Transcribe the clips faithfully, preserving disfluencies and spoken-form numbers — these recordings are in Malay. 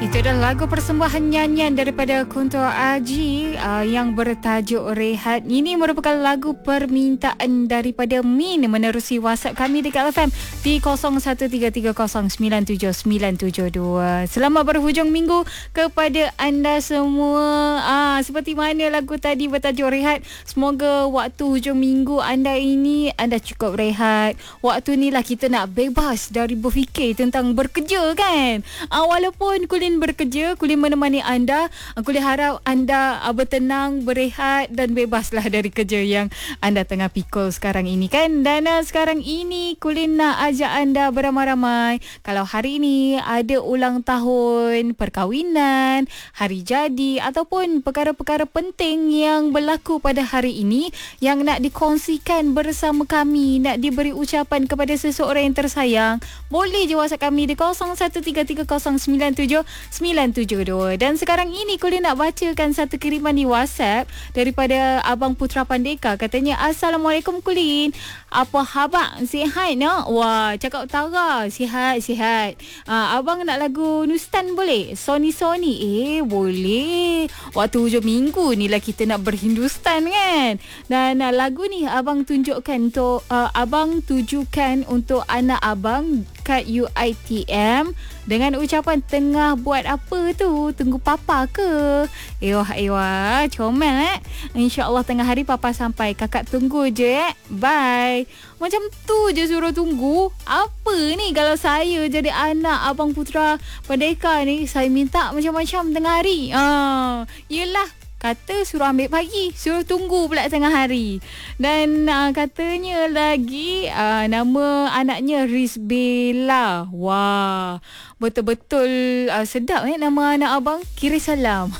Itu adalah lagu persembahan nyanyian daripada Kunto Aji uh, yang bertajuk Rehat. Ini merupakan lagu permintaan daripada Min menerusi WhatsApp kami di K L F M di kosong satu tiga tiga kosong sembilan tujuh sembilan tujuh dua. Selamat berhujung minggu kepada anda semua. Ah, seperti mana lagu tadi bertajuk Rehat. Semoga waktu hujung minggu anda ini anda cukup rehat. Waktu ni lah kita nak bebas dari berfikir tentang bekerja kan. Ah, walaupun Kulin bekerja, Kulin menemani anda. Kulin harap anda uh, bertenang, berehat dan bebaslah dari kerja yang anda tengah pikul sekarang ini kan. Dan uh, sekarang ini Kulin nak ajak anda beramai-ramai. Kalau hari ini ada ulang tahun, perkahwinan, hari jadi ataupun perkara-perkara penting yang berlaku pada hari ini yang nak dikongsikan bersama kami, nak diberi ucapan kepada seseorang yang tersayang, boleh je WhatsApp kami di kosong satu tiga tiga kosong sembilan tujuh sembilan tujuh dua. Dan sekarang ini Kulin nak bacakan satu kiriman di WhatsApp daripada Abang Putra Pandeka. Katanya, Assalamualaikum Kulin, apa khabar? Sihat nak? Wah, cakap utara. Sihat, sihat. uh, Abang nak lagu Nustan boleh? Sony Sony. Eh, boleh. Waktu hujung minggu ni lah kita nak berhindustan kan. Dan uh, lagu ni Abang tunjukkan untuk uh, Abang tujukan untuk anak abang kat U I T M dengan ucapan tengah buat apa tu? Tunggu papa ke? Ewah, ewah, comel eh. InsyaAllah tengah hari papa sampai. Kakak tunggu je eh. Bye. Macam tu je suruh tunggu. Apa ni kalau saya jadi anak Abang Putra Pandeka ni, saya minta macam-macam tengah hari. Ah, yelah. Kata suruh ambil pagi, suruh tunggu pula tengah hari. Dan uh, katanya lagi uh, nama anaknya Rizbela. Wah, betul-betul uh, sedap eh nama anak abang. Kira salam.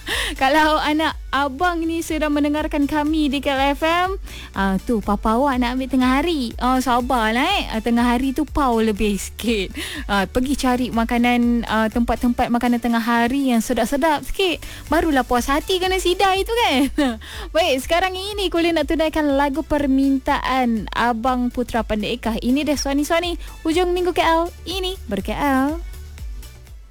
Kalau anak abang ni sedang mendengarkan kami di K L F M, uh, tu papa awak nak ambil tengah hari. Uh, sabarlah eh. Uh, tengah hari tu pau lebih sikit. Uh, pergi cari makanan, uh, tempat-tempat makanan tengah hari yang sedap-sedap sikit. Barulah puas hati kan sidai tu kan. Baik, sekarang ini Kulin nak tunaikan lagu permintaan Abang Putra Pandeka. Ini dia Suani Suani hujung minggu K L. Ini ber-K L.